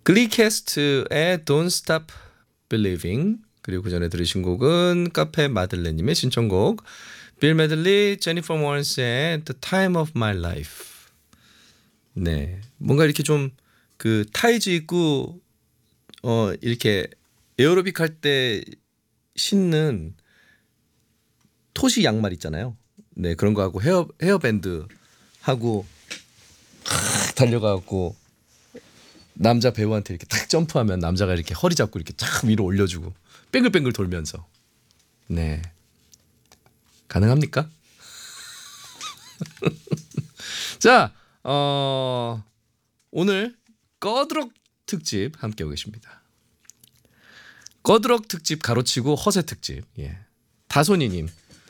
글리캐스트의 Don't Stop Believing, 그리고 그 전에 들으신 곡은 카페 마들렌님의 신청곡 빌 메들리, 제니퍼 모런스의 The Time of My Life. 네, 뭔가 이렇게 좀 그 타이즈 입고 이렇게 에어로빅 할 때 신는 토시 양말 있잖아요. 네, 그런 거 하고 헤어밴드 하고 달려가고 남자 배우한테 이렇게 탁 점프하면 남자가 이렇게 허리 잡고 이렇게 탁 위로 올려주고 뱅글뱅글 돌면서. 네, 가능합니까? 자, 오늘 꺼드럭 특집 함께 오겠습니다. 꺼드럭 특집 가로치고 허세 특집. 예. 다손이님,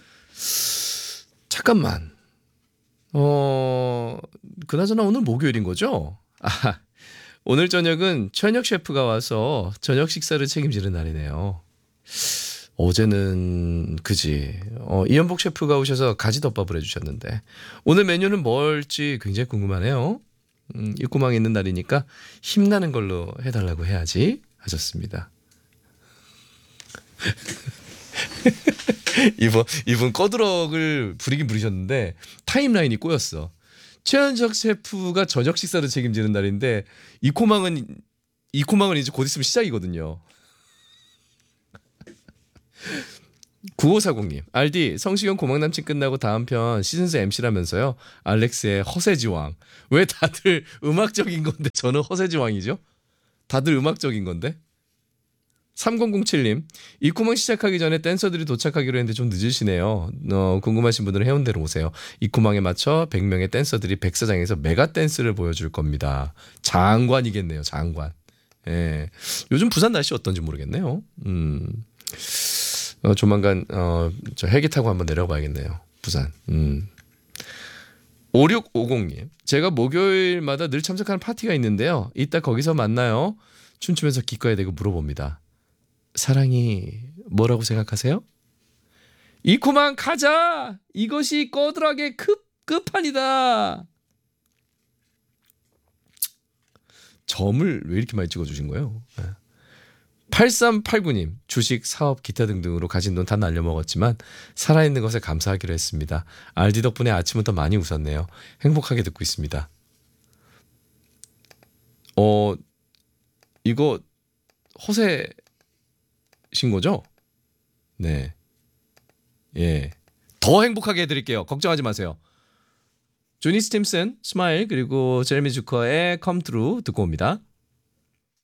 잠깐만. 그나저나 오늘 목요일인 거죠? 아, 오늘 저녁은 최현혁 셰프가 와서 저녁 식사를 책임지는 날이네요. 어제는 그지. 이현복 셰프가 오셔서 가지덮밥을 해주셨는데 오늘 메뉴는 뭘지 굉장히 궁금하네요. 입구망 있는 날이니까 힘나는 걸로 해달라고 해야지 하셨습니다. 이분 꺼드럭을 부리긴 부리셨는데 타임라인이 꼬였어. 최현석 셰프가 저녁 식사를 책임지는 날인데 이코망은 이제 곧 있으면 시작이거든요. 9540님, 알디 성시경 고막남친 끝나고 다음 편 시즌4 MC라면서요. 알렉스의 허세지왕. 왜 다들 음악적인 건데 저는 허세지왕이죠? 다들 음악적인 건데. 3007님, 이코망 시작하기 전에 댄서들이 도착하기로 했는데 좀 늦으시네요. 궁금하신 분들은 해운대로 오세요. 이코망에 맞춰 100명의 댄서들이 백사장에서 메가 댄스를 보여줄 겁니다. 장관이겠네요. 장관. 예. 요즘 부산 날씨 어떤지 모르겠네요. 조만간 저 헬기 타고 한번 내려봐야겠네요. 부산. 5650님, 제가 목요일마다 늘 참석하는 파티가 있는데요. 이따 거기서 만나요. 춤추면서 기꺼이 대고 물어봅니다. 사랑이 뭐라고 생각하세요? 이코만 가자. 이것이 꺼드락의 끝판이다. 점을 왜 이렇게 많이 찍어주신 거예요? 8389님, 주식, 사업, 기타 등등으로 가진 돈 다 날려먹었지만 살아있는 것에 감사하기로 했습니다. 알디 덕분에 아침부터 많이 웃었네요. 행복하게 듣고 있습니다. 이거 허세신 거죠? 네. 예. 더 행복하게 해드릴게요. 걱정하지 마세요. 조니 스팀슨, 스마일, 그리고 제레미 주커의 Come Through 듣고 옵니다.